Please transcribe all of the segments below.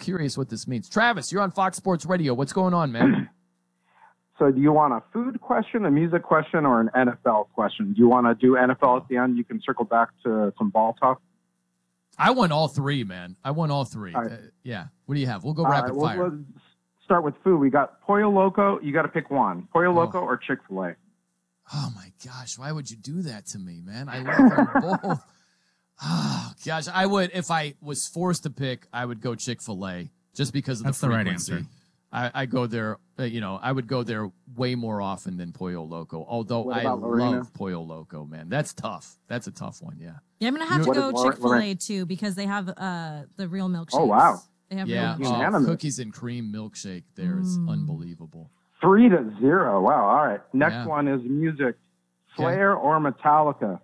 curious what this means. Travis, you're on Fox Sports Radio. What's going on, man? So do you want a food question, a music question, or an NFL question? Do you want to do NFL at the end? You can circle back to some ball talk. I won all three, man. I won all three. Right. Yeah. What do you have? We'll go rapid fire. Let's start with food. We got Pollo Loco. You got to pick one. Pollo Loco or Chick-fil-A? Oh, my gosh. Why would you do that to me, man? I love them both. Oh, gosh. I would, if I was forced to pick, I would go Chick-fil-A just because of That's the frequency. the right answer. I go there, I would go there way more often than Pollo Loco, although I Lorena? love Pollo Loco, man. That's tough. That's a tough one, yeah. Yeah, I'm going to have to What go is Chick-fil-A, too, because they have the real milkshakes. Oh, wow. They have Yeah, real milkshakes. cookies and cream milkshake there is unbelievable. 3-0. Wow. All right. Next Yeah. one is music. Slayer or Metallica?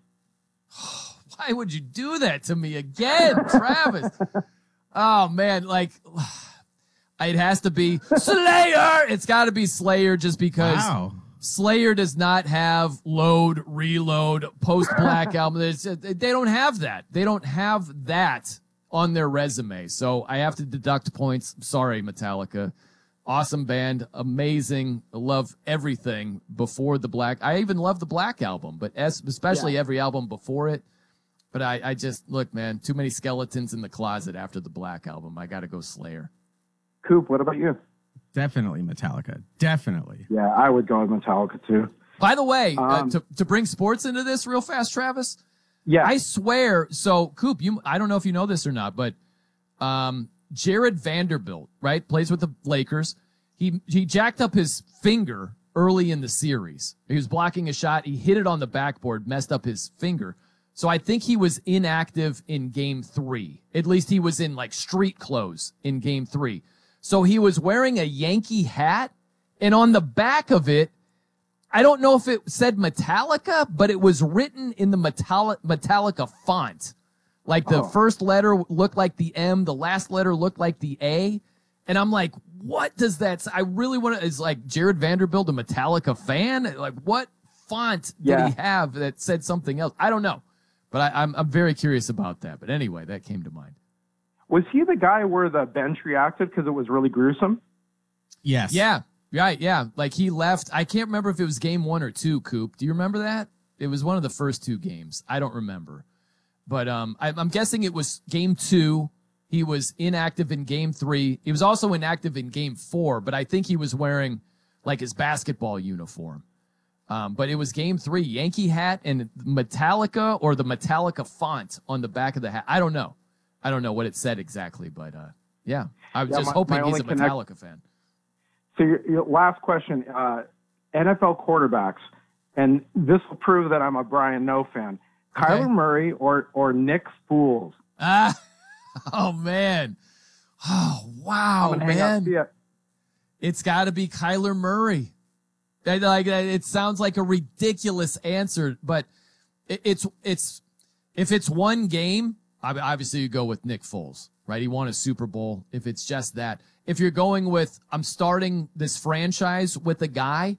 Why would you do that to me again, Travis? Oh, man, like, it has to be Slayer. It's got to be Slayer just because Slayer does not have load, reload, post-Black album. They don't have that. They don't have that on their resume. So I have to deduct points. Sorry, Metallica. Awesome band. Amazing. I love everything before the Black. I even love the Black album, but especially every album before it. But I just, look, man, too many skeletons in the closet after the Black album. I got to go Slayer. Coop, what about you? Definitely Metallica. Definitely. Yeah, I would go with Metallica, too. By the way, to bring sports into this real fast, Travis, yeah, I swear. So, Coop, I don't know if you know this or not, but Jared Vanderbilt, right, plays with the Lakers. He jacked up his finger early in the series. He was blocking a shot. He hit it on the backboard, messed up his finger. So I think he was inactive in game 3. At least he was in like street clothes in game 3. So he was wearing a Yankee hat, and on the back of it, I don't know if it said Metallica, but it was written in the Metallica font. Like the first letter looked like the M, the last letter looked like the A. And I'm like, what does that say? I really want to, is like Jared Vanderbilt a Metallica fan? Like what font did he have that said something else? I don't know. But I'm very curious about that. But anyway, that came to mind. Was he the guy where the bench reacted because it was really gruesome? Yes. Yeah. Right. Yeah. Like he left. I can't remember if it was game 1 or 2, Coop. Do you remember that? It was one of the first 2 games. I don't remember. But I'm guessing it was game 2. He was inactive in game 3. He was also inactive in game 4, but I think he was wearing like his basketball uniform. But it was game 3, Yankee hat and Metallica or the Metallica font on the back of the hat. I don't know what it said exactly, but yeah, I was just hoping he's a Metallica fan. So your last question, NFL quarterbacks, and this will prove that I'm a Brian No fan. Kyler Murray or Nick Foles? Oh, man. Oh, wow, man. It's got to be Kyler Murray. It sounds like a ridiculous answer, but it's if it's one game, obviously you go with Nick Foles, right? He won a Super Bowl. If it's just that, if you're going with I'm starting this franchise with a guy,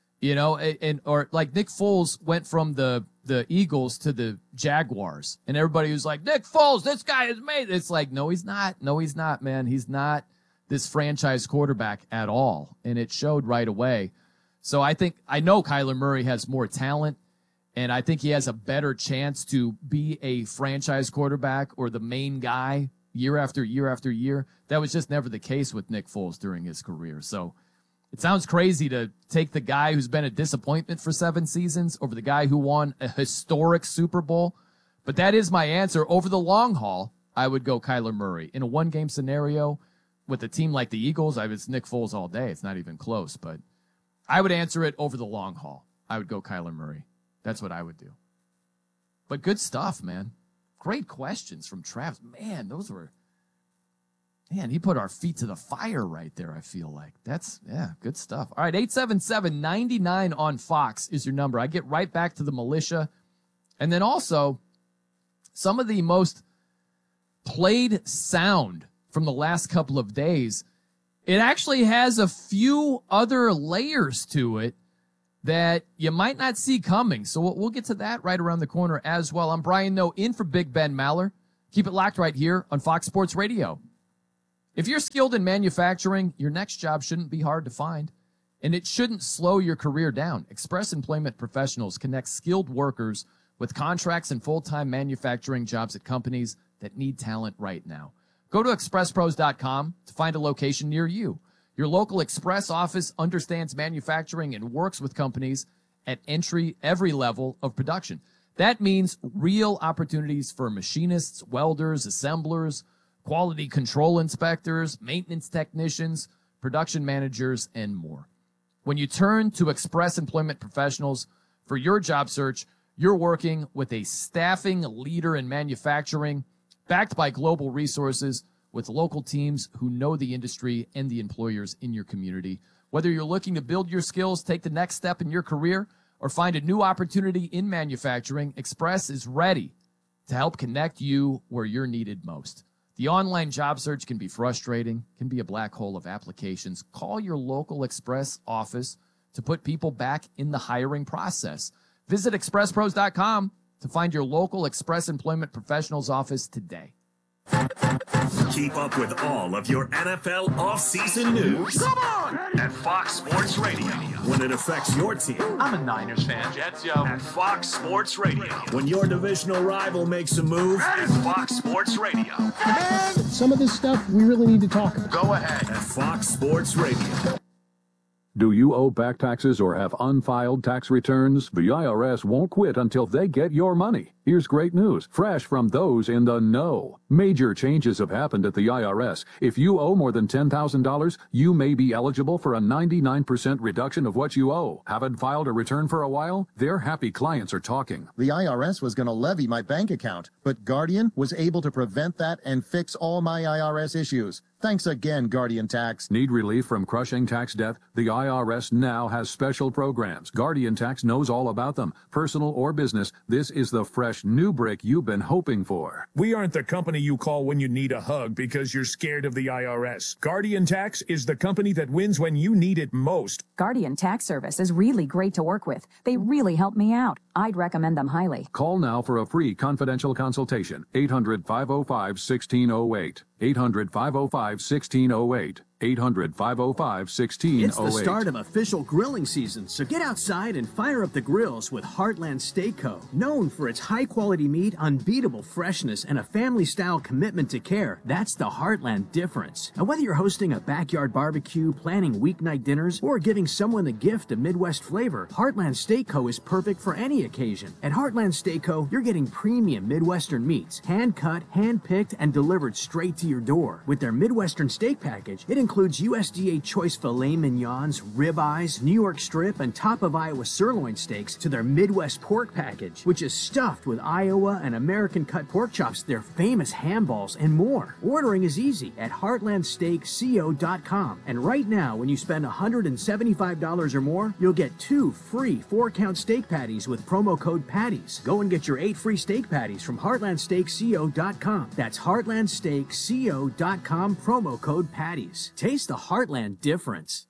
or like Nick Foles went from the Eagles to the Jaguars, and everybody was like, Nick Foles, this guy is made. It's like, no, he's not. No, he's not, man. He's not this franchise quarterback at all, and it showed right away. So I know Kyler Murray has more talent, and I think he has a better chance to be a franchise quarterback or the main guy year after year after year. That was just never the case with Nick Foles during his career. So it sounds crazy to take the guy who's been a disappointment for 7 seasons over the guy who won a historic Super Bowl. But that is my answer. Over the long haul, I would go Kyler Murray. In a one-game scenario with a team like the Eagles, it's Nick Foles all day. It's not even close, but I would answer it over the long haul. I would go Kyler Murray. That's what I would do. But good stuff, man. Great questions from Travis. Man, he put our feet to the fire right there, I feel like. Good stuff. All right, 877-99 on Fox is your number. I get right back to the militia. And then also, some of the most played sound from the last couple of days, it actually has a few other layers to it that you might not see coming. So we'll get to that right around the corner as well. I'm Brian Noe in for Big Ben Maller. Keep it locked right here on Fox Sports Radio. If you're skilled in manufacturing, your next job shouldn't be hard to find, and it shouldn't slow your career down. Express Employment Professionals connects skilled workers with contracts and full-time manufacturing jobs at companies that need talent right now. Go to expresspros.com to find a location near you. Your local Express office understands manufacturing and works with companies at every level of production. That means real opportunities for machinists, welders, assemblers, quality control inspectors, maintenance technicians, production managers, and more. When you turn to Express Employment Professionals for your job search, you're working with a staffing leader in manufacturing, backed by global resources, with local teams who know the industry and the employers in your community. Whether you're looking to build your skills, take the next step in your career, or find a new opportunity in manufacturing, Express is ready to help connect you where you're needed most. The online job search can be frustrating, can be a black hole of applications. Call your local Express office to put people back in the hiring process. Visit expresspros.com to find your local Express Employment Professionals office today. Keep up with all of your NFL offseason news. Come on! At Fox Sports Radio. When it affects your team. I'm a Niners fan. Jets, yo. At Fox Sports Radio. When your divisional rival makes a move. At Fox Sports Radio. Man, some of this stuff we really need to talk about. Go ahead. At Fox Sports Radio. Do you owe back taxes or have unfiled tax returns? The IRS won't quit until they get your money. Here's great news, fresh from those in the know. Major changes have happened at the IRS. If you owe more than $10,000, you may be eligible for a 99% reduction of what you owe. Haven't filed a return for a while? Their happy clients are talking. The IRS was going to levy my bank account, but Guardian was able to prevent that and fix all my IRS issues. Thanks again, Guardian Tax. Need relief from crushing tax debt? The IRS now has special programs. Guardian Tax knows all about them. Personal or business, this is the fresh new brick you've been hoping for. We aren't the company you call when you need a hug because you're scared of the IRS. Guardian Tax is the company that wins when you need it most. Guardian Tax Service is really great to work with. They really help me out. I'd recommend them highly. Call now for a free confidential consultation. 800-505-1608. 800-505-1608. 800-505-1608. It's the start of official grilling season, so get outside and fire up the grills with Heartland Steak Co. Known for its high-quality meat, unbeatable freshness, and a family-style commitment to care, that's the Heartland difference. Now, whether you're hosting a backyard barbecue, planning weeknight dinners, or giving someone the gift of Midwest flavor, Heartland Steak Co. is perfect for any occasion. At Heartland Steak Co., you're getting premium Midwestern meats, hand-cut, hand-picked, and delivered straight to your door. With their Midwestern steak package, it includes USDA choice filet mignons, ribeyes, New York strip, and top of Iowa sirloin steaks to their Midwest pork package, which is stuffed with Iowa and American cut pork chops, their famous ham balls, and more. Ordering is easy at heartlandsteakco.com. And right now, when you spend $175 or more, you'll get 2 free 4-count steak patties with promo code PATTIES. Go and get your 8 free steak patties from heartlandsteakco.com. That's heartlandsteakco.com, promo code PATTIES. Taste the Heartland difference.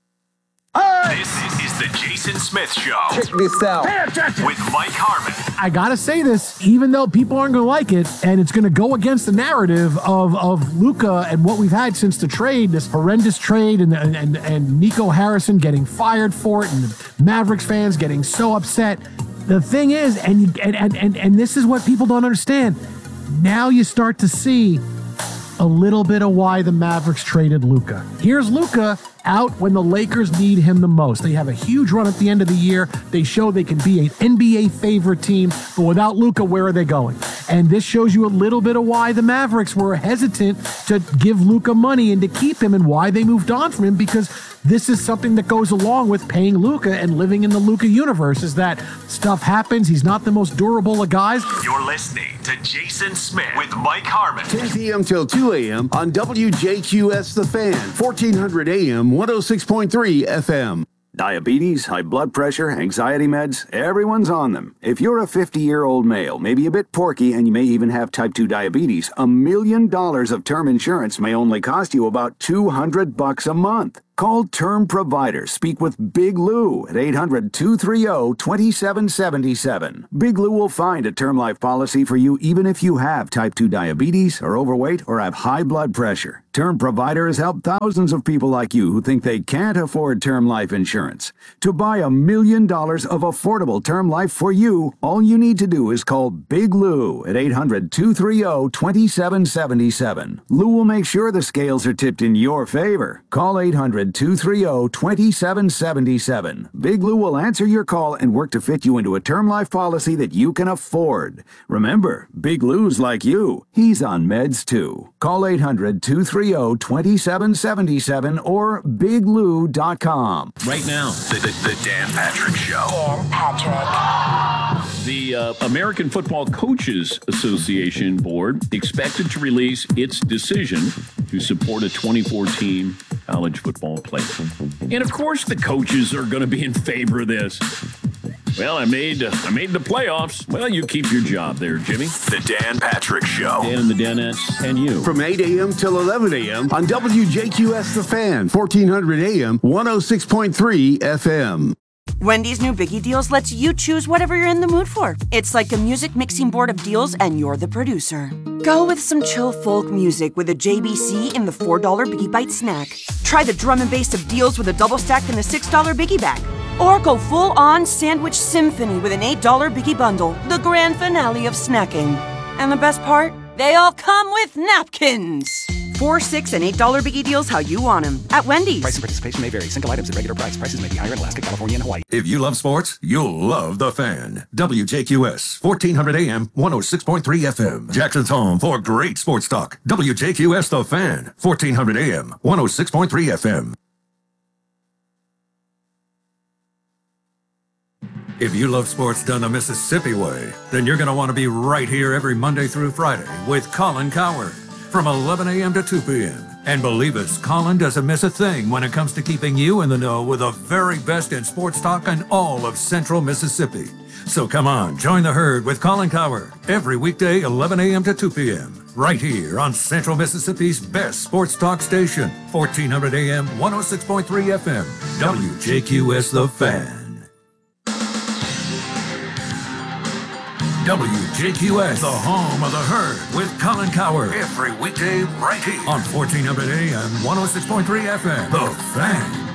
This is the Jason Smith Show. Check this out. With Mike Harmon. I gotta say this, even though people aren't gonna like it, and it's gonna go against the narrative of Luka and what we've had since the trade, this horrendous trade, and Nico Harrison getting fired for it, and the Mavericks fans getting so upset. The thing is, and this is what people don't understand. Now you start to see a little bit of why the Mavericks traded Luka. Here's Luka out when the Lakers need him the most. They have a huge run at the end of the year. They show they can be an NBA favorite team, but without Luka, where are they going? And this shows you a little bit of why the Mavericks were hesitant to give Luka money and to keep him, and why they moved on from him, because this is something that goes along with paying Luka and living in the Luka universe, is that stuff happens. He's not the most durable of guys. You're listening to Jason Smith with Mike Harmon. 10 p.m. till 2 a.m. on WJQS The Fan, 1400 a.m., 106.3 FM. Diabetes, high blood pressure, anxiety meds, everyone's on them. If you're a 50-year-old male, maybe a bit porky, and you may even have type 2 diabetes, $1 million of term insurance may only cost you about $200 a month. Call Term Provider. Speak with Big Lou at 800-230-2777. Big Lou will find a term life policy for you even if you have type 2 diabetes, are overweight, or have high blood pressure. Term Provider has helped thousands of people like you who think they can't afford term life insurance. To buy $1 million of affordable term life for you, all you need to do is call Big Lou at 800-230-2777. Lou will make sure the scales are tipped in your favor. Call 800-230-2777. Big Lou will answer your call and work to fit you into a term life policy that you can afford. Remember, Big Lou's like you. He's on meds too. Call 800-230-2777 or biglou.com. Right now, the Dan Patrick Show. Dan Patrick. The American Football Coaches Association Board expected to release its decision to support a 2014 college football playoff. And of course the coaches are going to be in favor of this. Well, I made the playoffs. Well, you keep your job there, Jimmy. The Dan Patrick Show. Dan and the Danettes and you. From 8 a.m. till 11 a.m. on WJQS The Fan, 1400 a.m., 106.3 FM. Wendy's new Biggie Deals lets you choose whatever you're in the mood for. It's like a music mixing board of deals, and you're the producer. Go with some chill folk music with a JBC in the $4 Biggie Bite snack. Try the drum and bass of deals with a double stack in the $6 Biggie Bag. Or go full-on sandwich symphony with an $8 Biggie Bundle, the grand finale of snacking. And the best part? They all come with napkins. $4, $6, and $8 Biggie Deals how you want them at Wendy's. Price and participation may vary. Single items at regular price. Prices may be higher in Alaska, California, and Hawaii. If you love sports, you'll love The Fan. WJQS, 1400 AM, 106.3 FM. Jackson's home for great sports talk. WJQS The Fan, 1400 AM, 106.3 FM. If you love sports done the Mississippi way, then you're going to want to be right here every Monday through Friday with Colin Cowherd from 11 a.m. to 2 p.m. And believe us, Colin doesn't miss a thing when it comes to keeping you in the know with the very best in sports talk in all of Central Mississippi. So come on, join the herd with Colin Cowherd every weekday 11 a.m. to 2 p.m. right here on Central Mississippi's best sports talk station, 1400 a.m., 106.3 FM, WJQS The Fan. WJQS, the home of the herd, with Colin Cowherd every weekday right here on 1400 AM, 106.3 FM, The Fan.